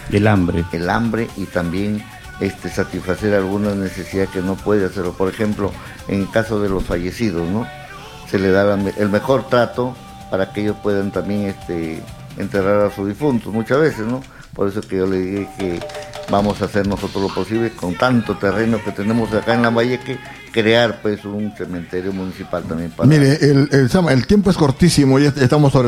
el hambre y también satisfacer algunas necesidades que no puede hacerlo. Por ejemplo, en el caso de los fallecidos, ¿no? Se le da el mejor trato para que ellos puedan también enterrar a sus difuntos muchas veces, ¿no? Por eso que yo le dije que vamos a hacer nosotros lo posible con tanto terreno que tenemos acá en Lambayeque, crear pues un cementerio municipal también para... Mire, el tiempo es cortísimo, ya estamos sobre